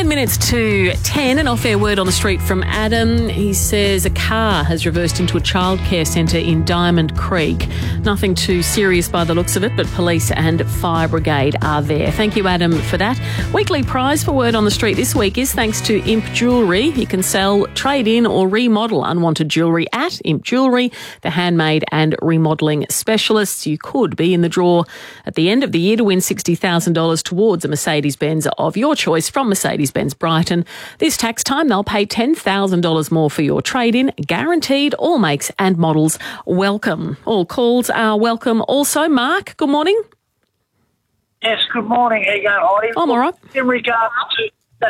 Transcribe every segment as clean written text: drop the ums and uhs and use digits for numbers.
11 minutes to 10, an off-air word on the street from Adam. He says a car has reversed into a childcare centre in Diamond Creek. Nothing too serious by the looks of it, but police and fire brigade are there. Thank you, Adam, for that. Weekly prize for Word on the Street this week is thanks to Imp Jewellery. You can sell, trade in or remodel unwanted jewellery at Imp Jewellery, the handmade and remodelling specialists. You could be in the draw at the end of the year to win $60,000 towards a Mercedes-Benz of your choice from Mercedes-Benz Brighton. This tax time, they'll pay $10,000 more for your trade-in, guaranteed, all makes and models welcome. All calls are welcome. Also, Mark, good morning. Yes, good morning. How you going, Heidi? I'm all right. In regards to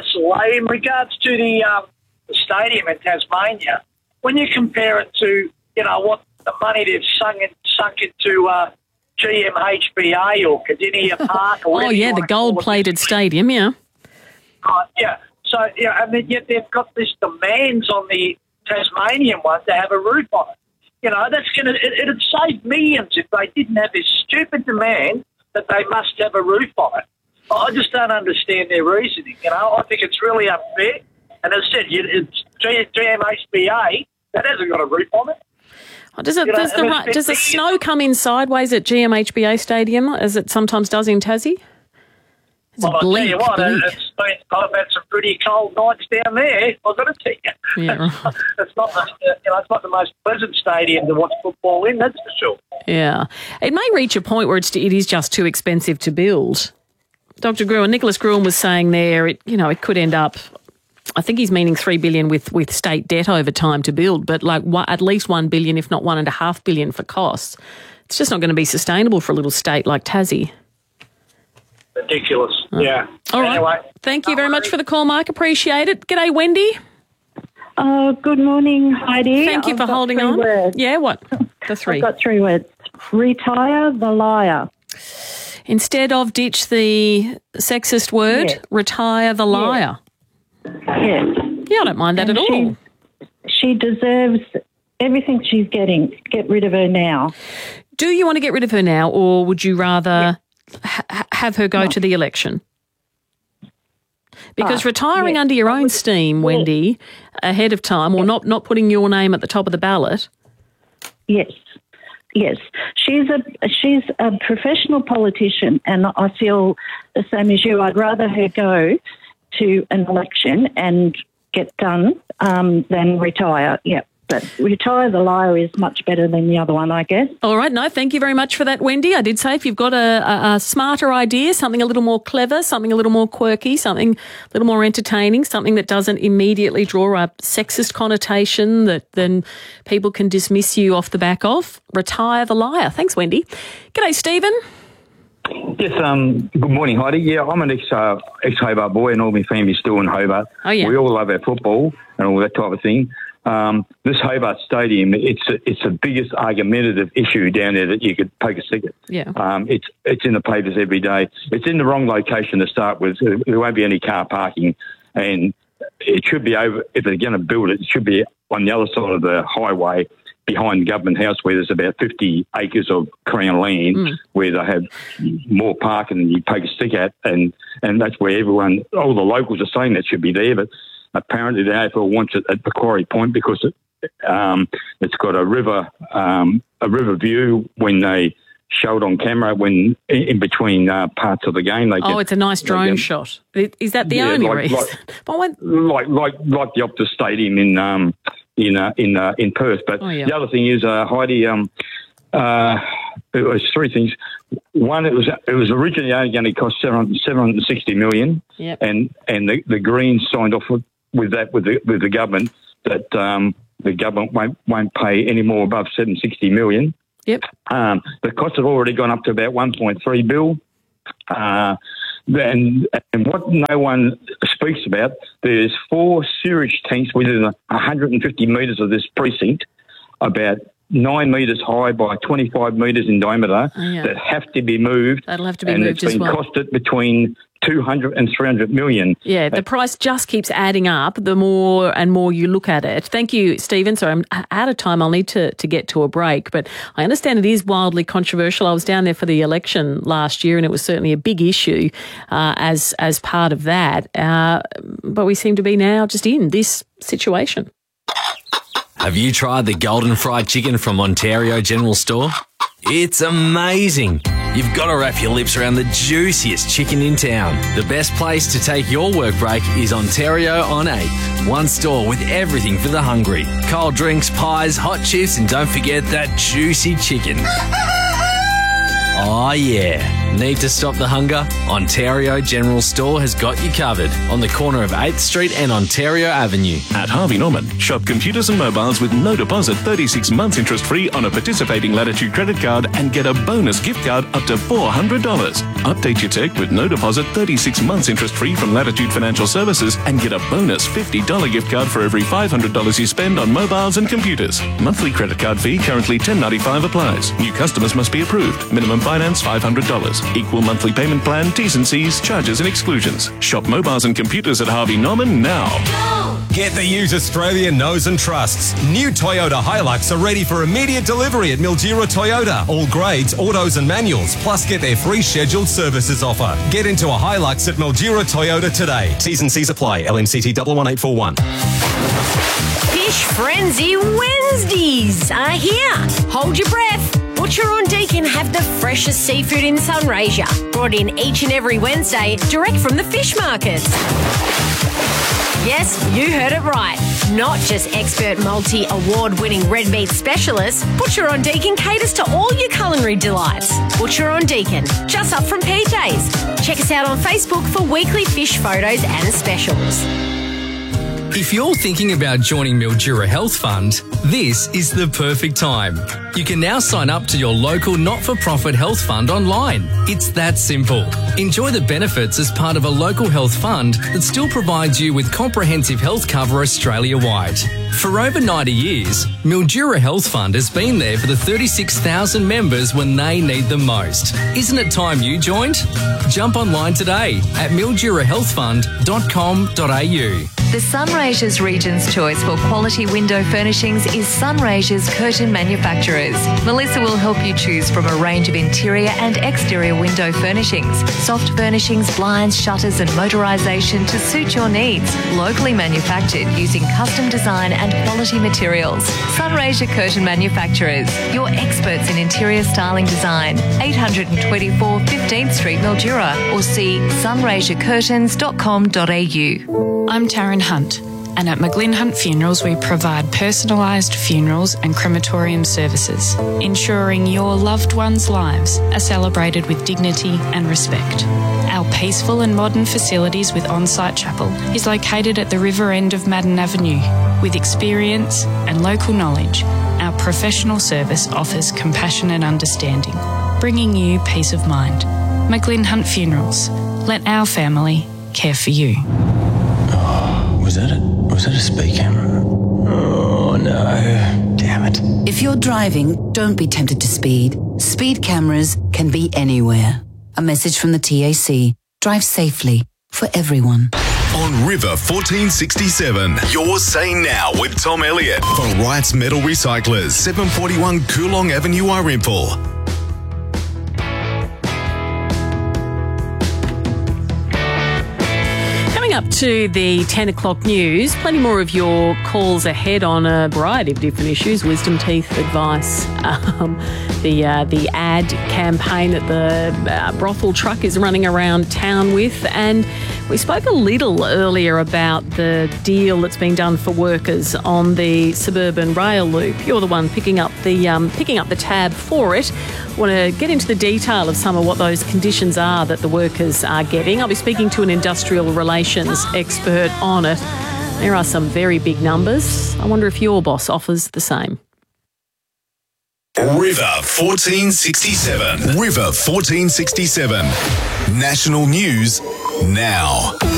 the stadium in Tasmania, when you compare it to, what the money they've sunk into GMHBA or Cardinia Park or whatever. Oh, yeah, the gold-plated stadium, yeah. Yeah. So, and then yet they've got this demands on the Tasmanian one to have a roof on it. That's it'd save millions if they didn't have this stupid demand that they must have a roof on it. I just don't understand their reasoning. I think it's really unfair. And as I said, it's GMHBA that hasn't got a roof on it. Does the snow come in sideways at GMHBA Stadium, as it sometimes does in Tassie? I'll tell you what, I've had some pretty cold nights down there, I've got to tell you. Yeah, right. It's not the most pleasant stadium to watch football in, that's for sure. Yeah. It may reach a point where it is just too expensive to build. Dr. Gruen, Nicholas Gruen was saying there, it could end up, I think he's meaning $3 billion with state debt over time to build, but at least $1 billion, if not $1.5 billion for costs. It's just not going to be sustainable for a little state like Tassie. Ridiculous, yeah. All right. Anyway, thank you very much for the call, Mark. Appreciate it. G'day, Wendy. Good morning, Heidi. Thank you for holding on. Words. Yeah, what? The three. I've got 3 words. Retire the liar. Instead of ditch the sexist word, yes. Retire the liar. Yes. Yeah, I don't mind that at all. She deserves everything she's getting. Get rid of her now. Do you want to get rid of her now, or would you rather have her go to the election? Because retiring under your own steam, Wendy, ahead of time, or not putting your name at the top of the ballot. Yes. Yes, she's a professional politician, and I feel the same as you. I'd rather her go to an election and get done than retire. Yeah, but retire the liar is much better than the other one, I guess. All right, no, thank you very much for that, Wendy. I did say if you've got a smarter idea, something a little more clever, something a little more quirky, something a little more entertaining, something that doesn't immediately draw a sexist connotation that then people can dismiss you off the back of, retire the liar. Thanks, Wendy. G'day, Stephen. Yes, good morning, Heidi. Yeah, I'm an ex-Hobart boy and all my family's still in Hobart. Oh, yeah. We all love our football and all that type of thing. This Hobart Stadium, it's the biggest argumentative issue down there that you could poke a stick at. Yeah. It's in the papers every day. It's in the wrong location to start with. There won't be any car parking, and it should be over. If they're going to build it, it should be on the other side of the highway behind Government House, where there's about 50 acres of Crown land where they have more parking than you poke a stick at, and that's where all the locals are saying that should be there, but apparently the AFL wants it at Macquarie Point because it's got a river view when they show it on camera when in between parts of the game. It's a nice drone shot. Is that the only reason? Like the Optus Stadium in Perth. But the other thing is, Heidi, it was 3 things. One, it was originally only going to cost $760 million, yep. and the Greens signed off with the government that the government won't pay any more above $760 million. Yep. The costs have already gone up to about $1.3 billion. And what no one speaks about, there's 4 sewage tanks within 150 metres of this precinct, about 9 metres high by 25 metres in diameter, that have to be moved. That'll have to be moved as well. And it's been costed between 200 and 300 million. Yeah, the price just keeps adding up the more and more you look at it. Thank you, Stephen. Sorry, I'm out of time. I'll need to get to a break, but I understand it is wildly controversial. I was down there for the election last year and it was certainly a big issue as part of that. But we seem to be now just in this situation. Have you tried the golden fried chicken from Ontario General Store? It's amazing. You've got to wrap your lips around the juiciest chicken in town. The best place to take your work break is Ontario on 8th. One store with everything for the hungry. Cold drinks, pies, hot chips, and don't forget that juicy chicken. Oh yeah. Need to stop the hunger? Ontario General Store has got you covered on the corner of 8th Street and Ontario Avenue. At Harvey Norman, shop computers and mobiles with no deposit, 36 months interest free on a participating Latitude credit card and get a bonus gift card up to $400. Update your tech with no deposit, 36 months interest free from Latitude Financial Services and get a bonus $50 gift card for every $500 you spend on mobiles and computers. Monthly credit card fee currently $10.95 applies. New customers must be approved. Minimum finance $500. Equal monthly payment plan, T's and C's, charges and exclusions. Shop mobiles and computers at Harvey Norman now. Get the use Australia knows and trusts. New Toyota Hilux are ready for immediate delivery at Mildura Toyota. All grades, autos and manuals, plus get their free scheduled services offer. Get into a Hilux at Mildura Toyota today. T's and C's apply. LMCT 11841. Fish Frenzy Wednesdays are here. Hold your breath. Butcher on Deakin have the freshest seafood in Sunraysia, brought in each and every Wednesday direct from the fish markets. Yes, you heard it right. Not just expert multi-award-winning red meat specialists, Butcher on Deakin caters to all your culinary delights. Butcher on Deakin, just up from PJ's. Check us out on Facebook for weekly fish photos and specials. If you're thinking about joining Mildura Health Fund, this is the perfect time. You can now sign up to your local not-for-profit health fund online. It's that simple. Enjoy the benefits as part of a local health fund that still provides you with comprehensive health cover Australia-wide. For over 90 years, Mildura Health Fund has been there for the 36,000 members when they need them most. Isn't it time you joined? Jump online today at mildurahealthfund.com.au. The Sunraysia's Region's choice for quality window furnishings is Sunraysia's Curtain Manufacturers. Melissa will help you choose from a range of interior and exterior window furnishings, soft furnishings, blinds, shutters and motorisation to suit your needs. Locally manufactured using custom design and quality materials. Sunraysia Curtain Manufacturers, your experts in interior styling design. 824 15th Street, Mildura, or see sunraysiacurtains.com.au. I'm Taryn Hunt, and at McGlynn Hunt Funerals we provide personalised funerals and crematorium services, ensuring your loved ones' lives are celebrated with dignity and respect. Our peaceful and modern facilities with on-site chapel is located at the river end of Madden Avenue. With experience and local knowledge, our professional service offers compassion and understanding, bringing you peace of mind. McGlynn Hunt Funerals. Let our family care for you. Was that a speed camera? Oh no, damn it. If you're driving, don't be tempted to speed. Speed cameras can be anywhere. A message from the TAC. Drive safely for everyone. On River 1467, you're saying now with Tom Elliott for Wright's Metal Recyclers, 741 Coolong Avenue, Irimple. Up to the 10 o'clock news, plenty more of your calls ahead on a variety of different issues, wisdom teeth advice, the ad campaign that the brothel truck is running around town with, and we spoke a little earlier about the deal that's been done for workers on the suburban rail loop. You're the one picking up the tab for it. Want to get into the detail of some of what those conditions are that the workers are getting. I'll be speaking to an industrial relations expert on it. There are some very big numbers. I wonder if your boss offers the same. River 1467. River 1467. National news now.